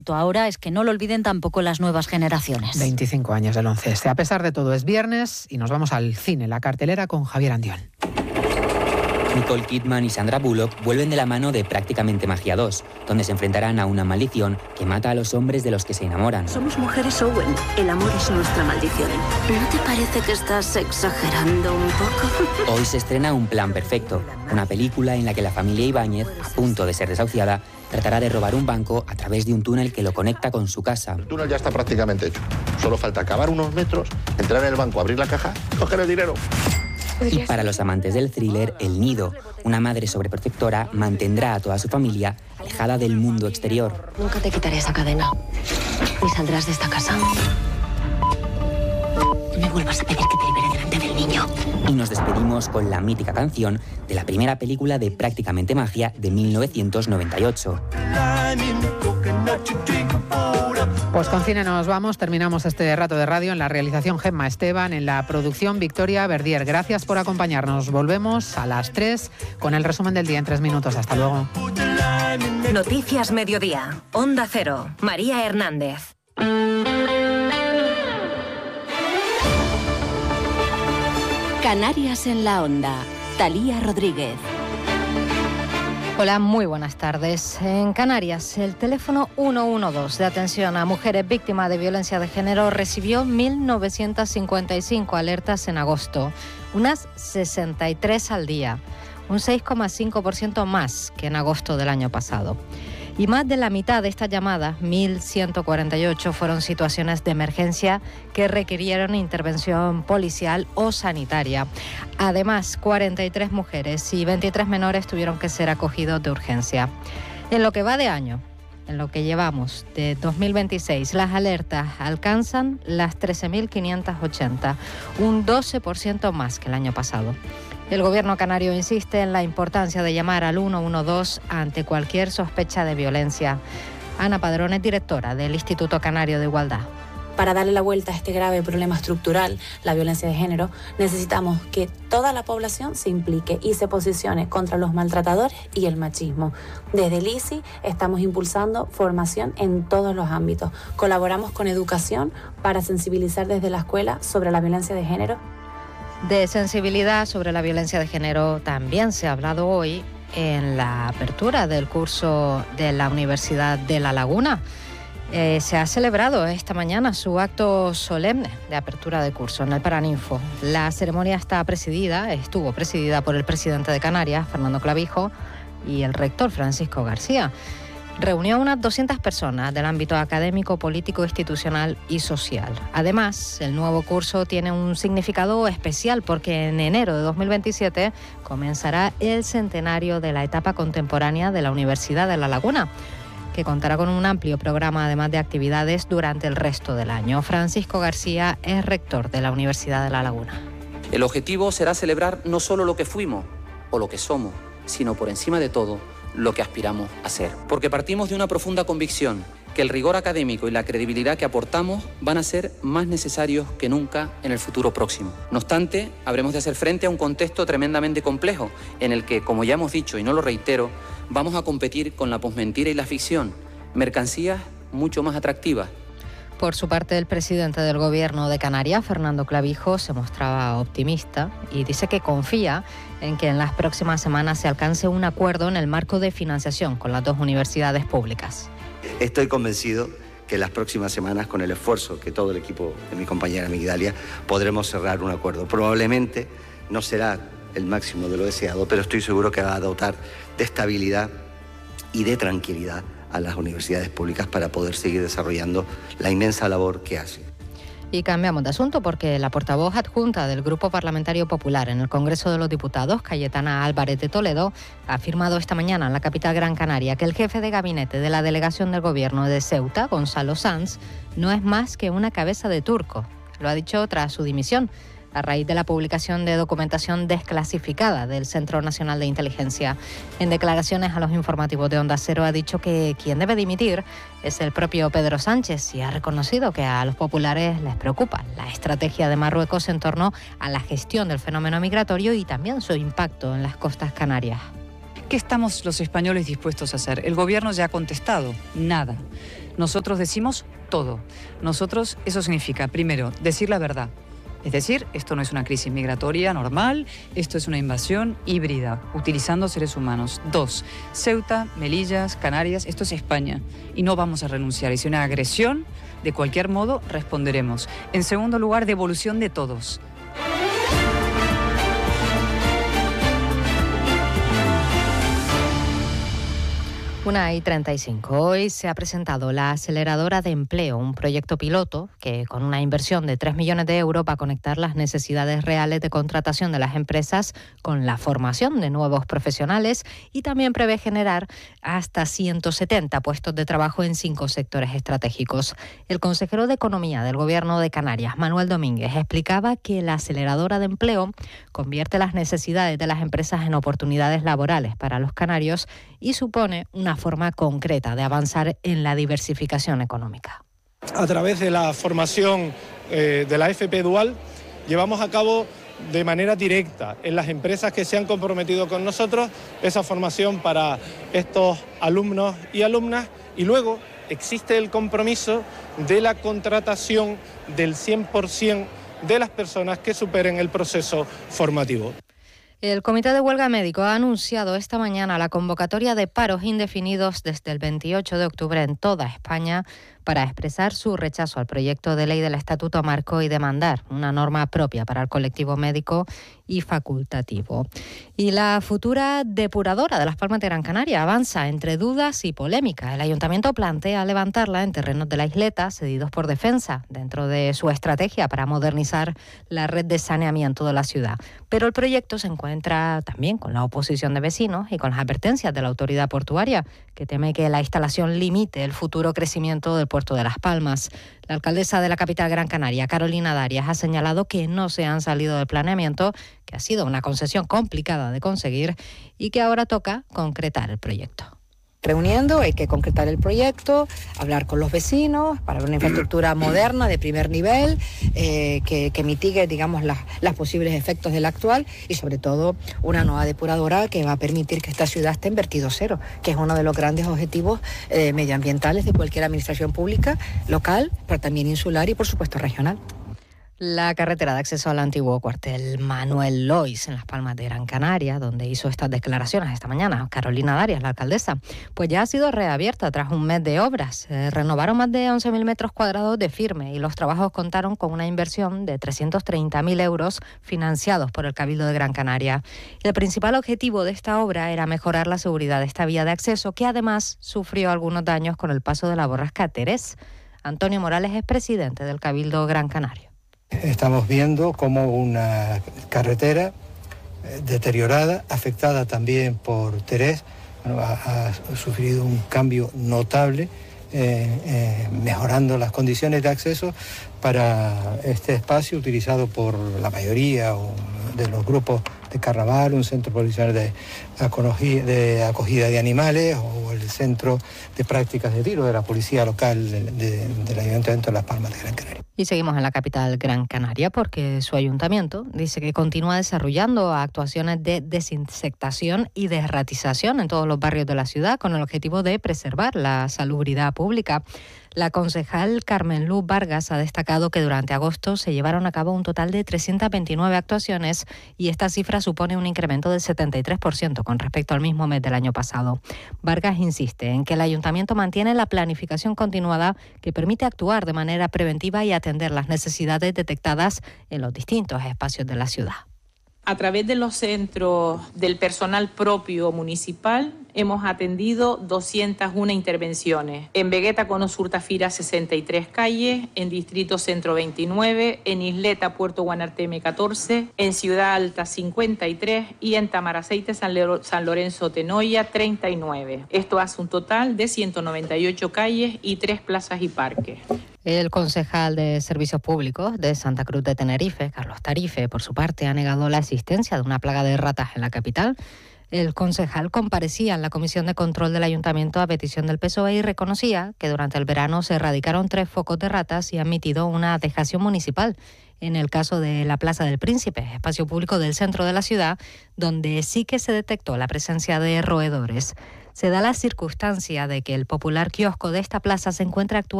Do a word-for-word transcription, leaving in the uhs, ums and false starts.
Ahora es que no lo olviden tampoco las nuevas generaciones. veinticinco años del once ese. A pesar de todo, es viernes y nos vamos al cine, la cartelera con Javier Andión. Nicole Kidman y Sandra Bullock vuelven de la mano de Prácticamente Magia dos, donde se enfrentarán a una maldición que mata a los hombres de los que se enamoran. Somos mujeres, Owen. El amor es nuestra maldición. ¿No te parece que estás exagerando un poco? Hoy se estrena Un Plan Perfecto, una película en la que la familia Ibáñez, a punto de ser desahuciada, tratará de robar un banco a través de un túnel que lo conecta con su casa. El túnel ya está prácticamente hecho. Solo falta cavar unos metros, entrar en el banco, abrir la caja, coger el dinero. Y para los amantes del thriller, El Nido, una madre sobreprotectora mantendrá a toda su familia alejada del mundo exterior. Nunca te quitaré esa cadena. Ni saldrás de esta casa. No me vuelvas a pedir que te libere delante del niño. Y nos despedimos con la mítica canción de la primera película de Prácticamente Magia de mil novecientos noventa y ocho. Pues con cine nos vamos, terminamos este rato de radio. En la realización Gemma Esteban, en la producción Victoria Verdier. Gracias por acompañarnos. Volvemos a las tres con el resumen del día en tres minutos. Hasta luego. Noticias Mediodía. Onda Cero. María Hernández. Canarias en la Onda. Talía Rodríguez. Hola, muy buenas tardes. En Canarias, el teléfono ciento doce de atención a mujeres víctimas de violencia de género recibió mil novecientas cincuenta y cinco alertas en agosto, unas sesenta y tres al día, un seis coma cinco por ciento más que en agosto del año pasado. Y más de la mitad de estas llamadas, mil ciento cuarenta y ocho, fueron situaciones de emergencia que requirieron intervención policial o sanitaria. Además, cuarenta y tres mujeres y veintitrés menores tuvieron que ser acogidos de urgencia. En lo que va de año, en lo que llevamos de dos mil veintiséis, las alertas alcanzan las trece mil quinientas ochenta, un doce por ciento más que el año pasado. El gobierno canario insiste en la importancia de llamar al ciento doce ante cualquier sospecha de violencia. Ana Padrón es directora del Instituto Canario de Igualdad. Para darle la vuelta a este grave problema estructural, la violencia de género, necesitamos que toda la población se implique y se posicione contra los maltratadores y el machismo. Desde el I C I estamos impulsando formación en todos los ámbitos. Colaboramos con educación para sensibilizar desde la escuela sobre la violencia de género. De sensibilidad sobre la violencia de género también se ha hablado hoy en la apertura del curso de la Universidad de La Laguna. Eh, se ha celebrado esta mañana su acto solemne de apertura de curso en el Paraninfo. La ceremonia está presidida, estuvo presidida por el presidente de Canarias, Fernando Clavijo, y el rector Francisco García. Reunió a unas doscientas personas del ámbito académico, político, institucional y social. Además, el nuevo curso tiene un significado especial porque en enero de dos mil veintisiete comenzará el centenario de la etapa contemporánea de la Universidad de La Laguna, que contará con un amplio programa además de actividades durante el resto del año. Francisco García es rector de la Universidad de La Laguna. El objetivo será celebrar no solo lo que fuimos o lo que somos, sino por encima de todo, lo que aspiramos a ser. Porque partimos de una profunda convicción que el rigor académico y la credibilidad que aportamos van a ser más necesarios que nunca en el futuro próximo. No obstante, habremos de hacer frente a un contexto tremendamente complejo en el que, como ya hemos dicho y no lo reitero, vamos a competir con la posmentira y la ficción, mercancías mucho más atractivas. Por su parte, el presidente del Gobierno de Canarias, Fernando Clavijo, se mostraba optimista y dice que confía en que en las próximas semanas se alcance un acuerdo en el marco de financiación con las dos universidades públicas. Estoy convencido que en las próximas semanas, con el esfuerzo que todo el equipo de mi compañera Migdalia, podremos cerrar un acuerdo. Probablemente no será el máximo de lo deseado, pero estoy seguro que va a dotar de estabilidad y de tranquilidad a las universidades públicas para poder seguir desarrollando la inmensa labor que hacen. Y cambiamos de asunto porque la portavoz adjunta del Grupo Parlamentario Popular en el Congreso de los Diputados, Cayetana Álvarez de Toledo, ha afirmado esta mañana en la capital Gran Canaria que el jefe de gabinete de la delegación del Gobierno de Ceuta, Gonzalo Sanz, no es más que una cabeza de turco. Lo ha dicho tras su dimisión, a raíz de la publicación de documentación desclasificada del Centro Nacional de Inteligencia. En declaraciones a los informativos de Onda Cero ha dicho que quien debe dimitir es el propio Pedro Sánchez y ha reconocido que a los populares les preocupa la estrategia de Marruecos en torno a la gestión del fenómeno migratorio y también su impacto en las costas canarias. ¿Qué estamos los españoles dispuestos a hacer? El gobierno ya ha contestado, nada. Nosotros decimos todo. Nosotros, eso significa, primero, decir la verdad. Es decir, esto no es una crisis migratoria normal, esto es una invasión híbrida, utilizando seres humanos. Dos, Ceuta, Melillas, Canarias, esto es España y no vamos a renunciar. Y si una agresión, de cualquier modo, responderemos. En segundo lugar, devolución de todos. Una y treinta y cinco. Hoy se ha presentado la Aceleradora de Empleo, un proyecto piloto que con una inversión de tres millones de euros va a conectar las necesidades reales de contratación de las empresas con la formación de nuevos profesionales y también prevé generar hasta ciento setenta puestos de trabajo en cinco sectores estratégicos. El consejero de Economía del Gobierno de Canarias, Manuel Domínguez, explicaba que la Aceleradora de Empleo convierte las necesidades de las empresas en oportunidades laborales para los canarios y supone una forma concreta de avanzar en la diversificación económica. A través de la formación eh, de la F P Dual, llevamos a cabo de manera directa en las empresas que se han comprometido con nosotros esa formación para estos alumnos y alumnas, y luego existe el compromiso de la contratación del cien por ciento de las personas que superen el proceso formativo. El Comité de Huelga Médico ha anunciado esta mañana la convocatoria de paros indefinidos desde el veintiocho de octubre en toda España para expresar su rechazo al proyecto de ley del Estatuto Marco y demandar una norma propia para el colectivo médico y facultativo. Y la futura depuradora de Las Palmas de Gran Canaria avanza entre dudas y polémica. El Ayuntamiento plantea levantarla en terrenos de la isleta cedidos por Defensa, dentro de su estrategia para modernizar la red de saneamiento de la ciudad. Pero el proyecto se encuentra también con la oposición de vecinos y con las advertencias de la autoridad portuaria, que teme que la instalación limite el futuro crecimiento del puerto de Las Palmas. La alcaldesa de la capital Gran Canaria, Carolina Darias, ha señalado que no se han salido del planeamiento, que ha sido una concesión complicada de conseguir y que ahora toca concretar el proyecto. Reuniendo, hay que concretar el proyecto, hablar con los vecinos para una infraestructura moderna de primer nivel eh, que, que mitigue, digamos, las, las posibles efectos de la actual y sobre todo una nueva depuradora que va a permitir que esta ciudad esté en vertido cero, que es uno de los grandes objetivos eh, medioambientales de cualquier administración pública, local, pero también insular y por supuesto regional. La carretera de acceso al antiguo cuartel Manuel Lois en Las Palmas de Gran Canaria, donde hizo estas declaraciones esta mañana Carolina Darias, la alcaldesa, pues ya ha sido reabierta tras un mes de obras. Se renovaron más de once mil metros cuadrados de firme y los trabajos contaron con una inversión de trescientos treinta mil euros financiados por el Cabildo de Gran Canaria. El principal objetivo de esta obra era mejorar la seguridad de esta vía de acceso, que además sufrió algunos daños con el paso de la borrasca Terés. Antonio Morales es presidente del Cabildo Gran Canario. Estamos viendo cómo una carretera deteriorada, afectada también por Terés, bueno, ha, ha sufrido un cambio notable, eh, eh, mejorando las condiciones de acceso para este espacio utilizado por la mayoría de los grupos de carnaval, un centro policial de acogida de, acogida de animales o el centro de prácticas de tiro de la policía local de, de, del Ayuntamiento de Las Palmas de Gran Canaria. Y seguimos en la capital Gran Canaria porque su ayuntamiento dice que continúa desarrollando actuaciones de desinsectación y desratización en todos los barrios de la ciudad con el objetivo de preservar la salubridad pública. La concejal Carmen Luz Vargas ha destacado que durante agosto se llevaron a cabo un total de trescientas veintinueve actuaciones y esta cifra supone un incremento del setenta y tres por ciento con respecto al mismo mes del año pasado. Vargas insiste en que el ayuntamiento mantiene la planificación continuada que permite actuar de manera preventiva y atender las necesidades detectadas en los distintos espacios de la ciudad. A través de los centros del personal propio municipal hemos atendido doscientas una intervenciones. En Vegueta, Cono Sur, Tafira, sesenta y tres calles, en Distrito Centro veintinueve, en Isleta, Puerto Guanarteme catorce, en Ciudad Alta cincuenta y tres y en Tamaraceite, San, Lero, San Lorenzo Tenoya treinta y nueve. Esto hace un total de ciento noventa y ocho calles y tres plazas y parques. El concejal de Servicios Públicos de Santa Cruz de Tenerife, Carlos Tarife, por su parte, ha negado la existencia de una plaga de ratas en la capital. El concejal comparecía en la Comisión de Control del Ayuntamiento a petición del P S O E y reconocía que durante el verano se erradicaron tres focos de ratas y ha emitido una dejación municipal. En el caso de la Plaza del Príncipe, espacio público del centro de la ciudad, donde sí que se detectó la presencia de roedores. Se da la circunstancia de que el popular kiosco de esta plaza se encuentra actualmente